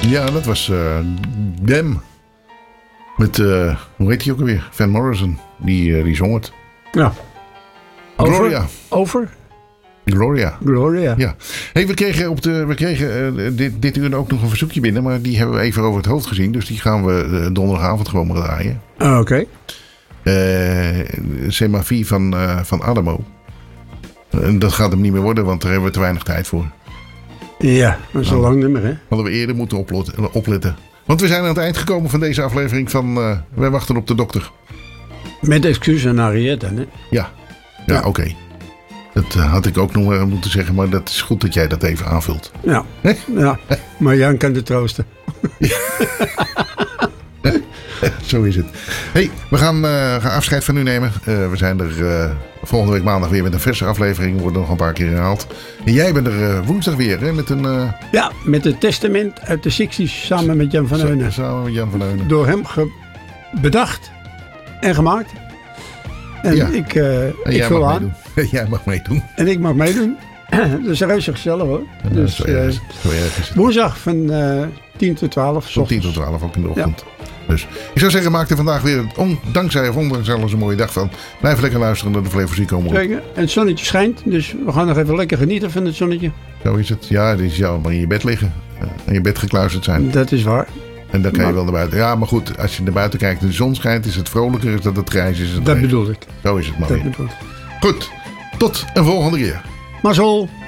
Ja, dat was Dem. Met, hoe heet hij ook alweer? Van Morrison. Die zong het. Ja. Gloria. Over? Gloria. Ja. Hey, we kregen dit uur ook nog een verzoekje binnen. Maar die hebben we even over het hoofd gezien. Dus die gaan we donderdagavond gewoon maar draaien. Oké. Sema 4 van Adamo. Dat gaat hem niet meer worden, want daar hebben we te weinig tijd voor. Ja, dat is een lang nummer, hè? Hadden we eerder moeten opletten. Want we zijn aan het eind gekomen van deze aflevering van Wij wachten op de dokter. Met excuus aan Henriette, hè? Ja, oké. Dat had ik ook nog moeten zeggen, maar dat is goed dat jij dat even aanvult. Ja, ja. Maar Jan kan de troosten. Zo is het. Hey, we gaan afscheid van u nemen. We zijn er volgende week maandag weer met een verse aflevering. Wordt nog een paar keer herhaald. En jij bent er woensdag weer, hè? Met een... Ja, met het testament uit de 60's samen met Jan van Heunen. Samen met Jan van Heunen. Door hem bedacht en gemaakt. En ja. ik vul aan. Jij mag meedoen. En ik mag meedoen. Dat is reuze gezellig, hoor. Ja, dus zo erg is het. woensdag van 10 tot 12. Van 10 tot 12 ook in de ochtend. Ja. Dus ik zou zeggen, maak er vandaag weer dankzij of ondanks alles een mooie dag van. Blijf lekker luisteren naar de Flevozie komen. Zeker. En het zonnetje schijnt, dus we gaan nog even lekker genieten van het zonnetje. Zo is het. Ja, die zou maar in je bed liggen. In je bed gekluisterd zijn. Dat is waar. En dan kan je wel naar buiten. Ja, maar goed, als je naar buiten kijkt en de zon schijnt, is het vrolijker. Is dat het grijs is. Dat bedoel ik. Zo is het maar Dat weer. bedoel ik. Goed, tot een volgende keer. Mazzel.